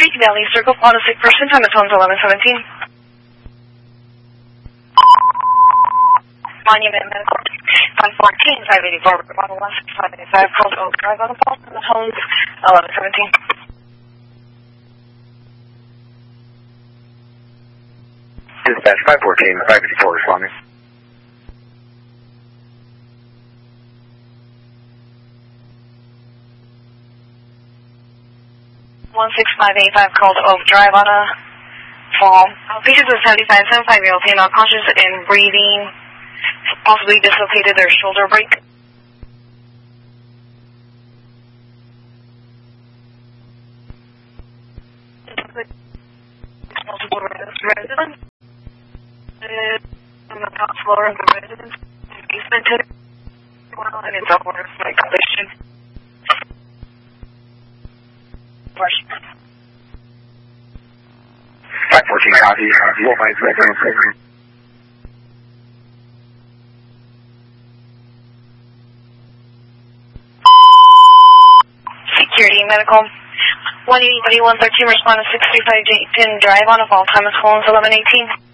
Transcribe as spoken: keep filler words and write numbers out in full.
Street, Valley Circle, on a sick person, time is eleven seventeen. Monument Medical, one fourteen, five eighty-four, one six five eight five, called Oak Drive on the phone, the homes, eleven seventeen. Dispatch five fourteen, five eighty-four, responding. one six five eight five, called Oak Drive on a fall. Patients with seventy-five, seventy-five-year-old female conscious and breathing, possibly dislocated their shoulder break. Multiple residents on the top floor of the residence, basement, and it's upwards by collision. five fourteen, copy, copy, one five seven. Security Medical, one eighty, one thirteen, respond to six three five J ten Drive on a fall, time is eleven eighteen.